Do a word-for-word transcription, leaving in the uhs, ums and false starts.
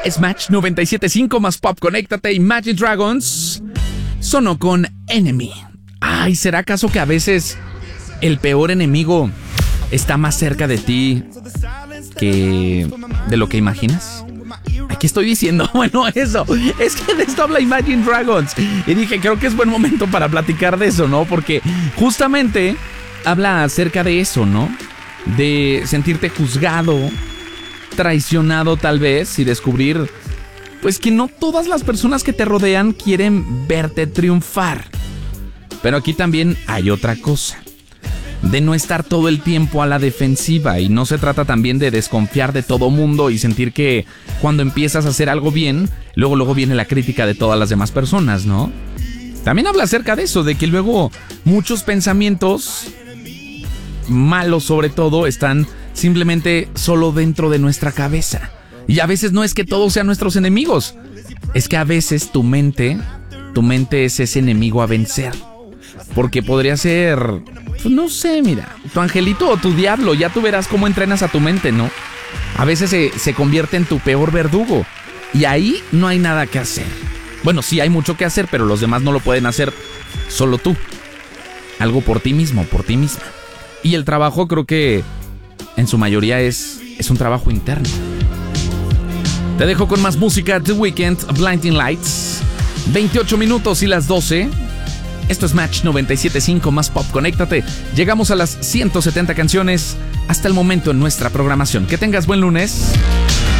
Es Match noventa y siete punto cinco más pop. Conéctate. Imagine Dragons sonó con Enemy. Ay, ¿será acaso que a veces el peor enemigo está más cerca de ti que de lo que imaginas? Aquí estoy diciendo, bueno, eso. Es que de esto habla Imagine Dragons. Y dije, creo que es buen momento para platicar de eso, ¿no? Porque justamente habla acerca de eso, ¿no? De sentirte juzgado, traicionado tal vez, y descubrir, pues, que no todas las personas que te rodean quieren verte triunfar. Pero aquí también hay otra cosa, de no estar todo el tiempo a la defensiva, y no se trata también de desconfiar de todo mundo y sentir que cuando empiezas a hacer algo bien, luego luego viene la crítica de todas las demás personas, ¿no? También habla acerca de eso, de que luego muchos pensamientos malos, sobre todo, están simplemente solo dentro de nuestra cabeza. Y a veces no es que todos sean nuestros enemigos, es que a veces tu mente, tu mente es ese enemigo a vencer. Porque podría ser, pues no sé, mira, tu angelito o tu diablo. Ya tú verás cómo entrenas a tu mente, ¿no? A veces se, se convierte en tu peor verdugo, y ahí no hay nada que hacer. Bueno, sí hay mucho que hacer, pero los demás no lo pueden hacer, solo tú. Algo por ti mismo, por ti misma. Y el trabajo, creo que en su mayoría es, es un trabajo interno. Te dejo con más música. The Weeknd, Blinding Lights. veintiocho minutos y las doce. Esto es Match noventa y siete punto cinco más pop. Conéctate. Llegamos a las ciento setenta canciones hasta el momento en nuestra programación. Que tengas buen lunes.